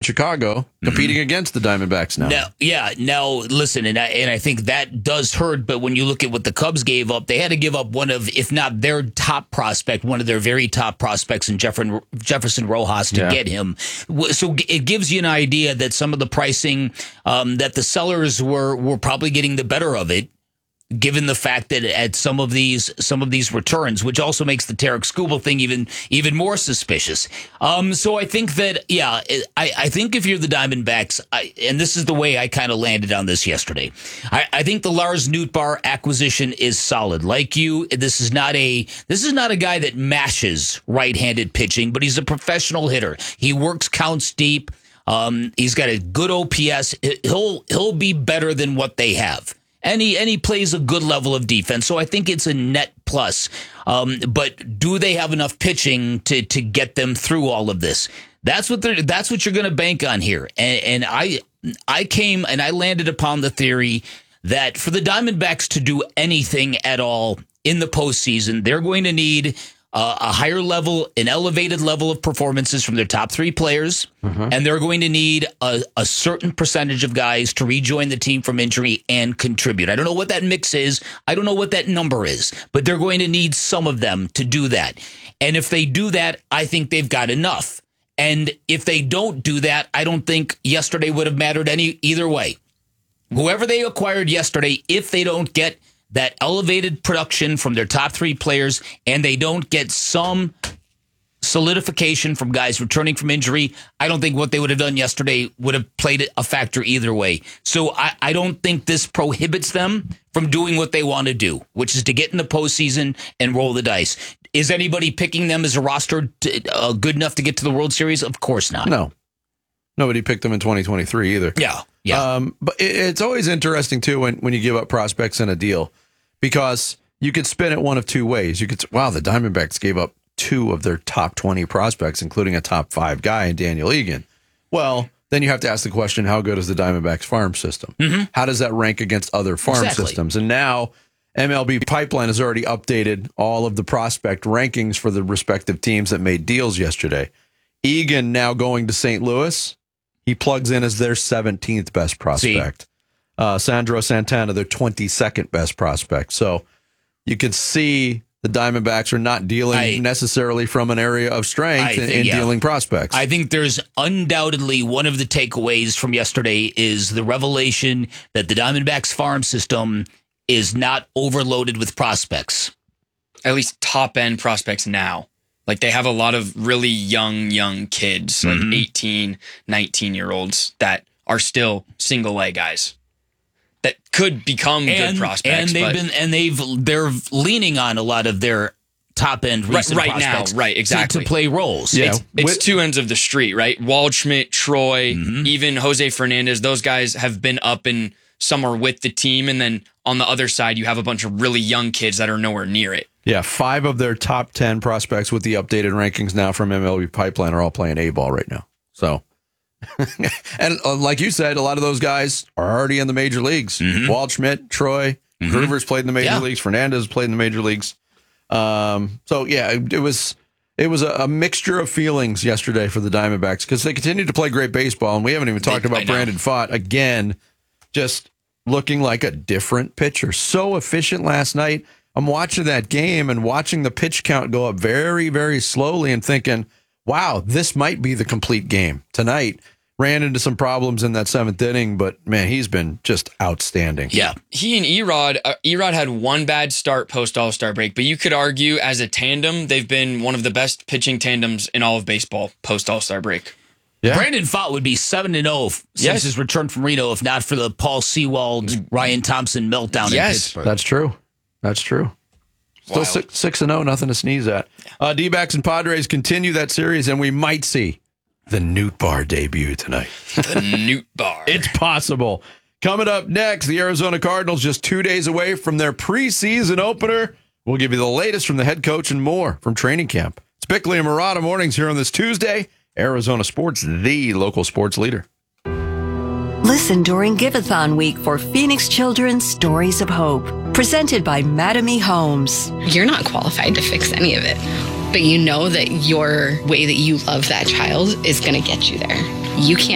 Chicago competing against the Diamondbacks now. Now, listen, and I think that does hurt, but when you look at what the Cubs gave up, they had to give up one of, if not their top prospect, one of their very top prospects in Jefferson Rojas to get him. So it gives you an idea that some of the pricing, that the sellers were probably getting the better of it, given the fact that at some of these returns, which also makes the Tarek Skubal thing even more suspicious. So I think that, I think if you're the Diamondbacks, and this is the way I kind of landed on this yesterday, I think the Lars Nootbaar acquisition is solid. Like you, this is not a guy that mashes right-handed pitching, but he's a professional hitter. He works counts deep. He's got a good OPS. He'll be better than what they have. And he plays a good level of defense, so I think it's a net plus. But do they have enough pitching to get them through all of this? That's what you're going to bank on here. And I came and I landed upon the theory that for the Diamondbacks to do anything at all in the postseason, they're going to need a higher level, an elevated level of performances from their top three players, and they're going to need a certain percentage of guys to rejoin the team from injury and contribute. I don't know what that mix is. I don't know what that number is, but they're going to need some of them to do that. And if they do that, I think they've got enough. And if they don't do that, I don't think yesterday would have mattered either way. Whoever they acquired yesterday, if they don't get that elevated production from their top three players, and they don't get some solidification from guys returning from injury, I don't think what they would have done yesterday would have played a factor either way. So I don't think this prohibits them from doing what they want to do, which is to get in the postseason and roll the dice. Is anybody picking them as a roster good enough to get to the World Series? Of course not. No. Nobody picked them in 2023 either. Yeah. But it's always interesting, too, when you give up prospects in a deal, because you could spin it one of two ways. You could say, wow, the Diamondbacks gave up two of their top 20 prospects, including a top 5 guy in Daniel Egan. Well, then you have to ask the question, how good is the Diamondbacks farm system? How does that rank against other farm systems? And now MLB Pipeline has already updated all of the prospect rankings for the respective teams that made deals yesterday. Egan now going to St. Louis. He plugs in as their 17th best prospect. Sandro Santana, their 22nd best prospect. So you can see the Diamondbacks are not dealing necessarily from an area of strength in dealing prospects. I think there's undoubtedly one of the takeaways from yesterday is the revelation that the Diamondbacks farm system is not overloaded with prospects. At least top-end prospects now. Like, they have a lot of really young kids, like 18, 19-year-olds that are still single-A guys that could become good prospects. And they're leaning on a lot of their top-end recent prospects now, exactly. to play roles. Yeah. It's two ends of the street, right? Waldschmidt, Troy, even Jose Fernandez, those guys have been up in somewhere with the team, and then on the other side, you have a bunch of really young kids that are nowhere near it. Yeah, 5 of their top 10 prospects with the updated rankings now from MLB Pipeline are all playing A-ball right now. So, and like you said, a lot of those guys are already in the major leagues. Waldschmidt, Troy, Groover's played in the major leagues. Fernandez played in the major leagues. So, yeah, it was a mixture of feelings yesterday for the Diamondbacks because they continue to play great baseball, and we haven't even talked about Brandon Pfaadt again, just looking like a different pitcher. So efficient last night. I'm watching that game and watching the pitch count go up very, very slowly and thinking, wow, this might be the complete game. Tonight, ran into some problems in that 7th inning, but, man, he's been just outstanding. Yeah. He and Erod had one bad start post-All-Star break, but you could argue as a tandem, they've been one of the best pitching tandems in all of baseball post-All-Star break. Yeah. Brandon Pfaadt would be 7-0 since his return from Reno, if not for the Paul Sewald, Ryan Thompson meltdown in Pittsburgh. That's true. That's true. Still 6-0, nothing to sneeze at. D-backs and Padres continue that series, and we might see the Nootbaar debut tonight. The Nootbaar. It's possible. Coming up next, the Arizona Cardinals just 2 days away from their preseason opener. We'll give you the latest from the head coach and more from training camp. It's Bickley and Murata mornings here on this Tuesday. Arizona Sports, the local sports leader. Listen during Giveathon week for Phoenix Children's Stories of Hope, presented by Mattamy Homes. You're not qualified to fix any of it, but you know that your way that you love that child is going to get you there. You can't